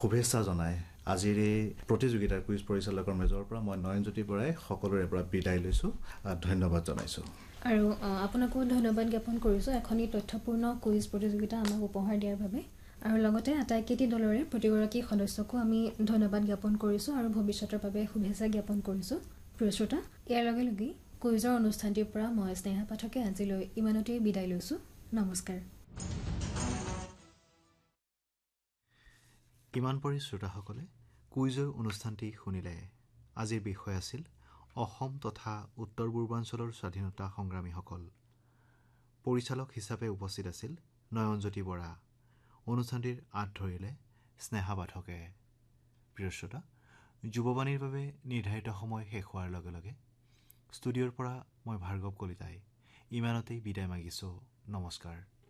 শুভেচ্ছা জনাই আজিৰ এই প্ৰতিযোগিতাৰ কুইজ পৰিচালকৰ মেজৰ পৰা মই নয়নজ্যোতি বৰাই সকলোৰে পৰা বিদায় লৈছো ধন্যবাদ জনাইছো আৰু আপোনাকো ধন্যবাদ জ্ঞাপন কৰিছো এখনি তথ্যপূৰ্ণ কুইজ প্ৰতিযোগিতা আমাক উপহাৰ দিয়াৰ বাবে আৰু লগতে আটাইকেইটি দলৰে প্ৰতিগৰাকী সদস্যকো আমি ধন্যবাদ জ্ঞাপন কৰিছো আৰু ভৱিষ্যতৰ বাবে শুভেচ্ছা জ্ঞাপন কৰিছো প্ৰিয় শ্ৰোতা ইয়াৰ লগে লগে কুইজৰ অনুষ্ঠানটিৰ পৰা মই স্নেহা পাঠকে আজিলৈ ইমানতেই বিদায় লৈছো নমস্কাৰ ইমান পৰি শ্ৰোতাসকলে কুইজৰ অনুষ্ঠানটি শুনিলে আজিৰ বিষয় আছিল অসম তথা উত্তৰ পূৰ্বাঞ্চলৰ স্বাধীনতা সংগ্ৰামীসকল পৰিচালক হিচাপে উপস্থিত আছিল নয়নজ্যোতি বৰা অনুষ্ঠানটিৰ আঁত ধৰিলে স্নেহা পাঠকে প্ৰিয় শ্ৰোতা যুৱবাণীৰ বাবে নিৰ্ধাৰিত সময় শেষ হোৱাৰ লগে লগে ষ্টুডিঅ'ৰ পৰা মই ভাৰ্গৱ কলিতাই ইমানতেই বিদায় মাগিছো নমস্কাৰ